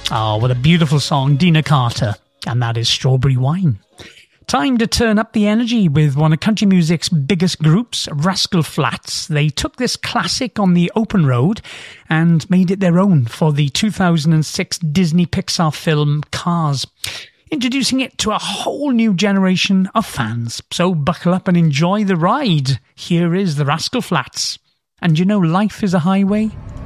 Oh, what a beautiful song, Dina Carter. And that is Strawberry Wine. Time to turn up the energy with one of country music's biggest groups, Rascal Flatts. They took this classic on the open road and made it their own for the 2006 Disney Pixar film Cars, introducing it to a whole new generation of fans. So buckle up and enjoy the ride. Here is the Rascal Flatts. And you know life is a highway?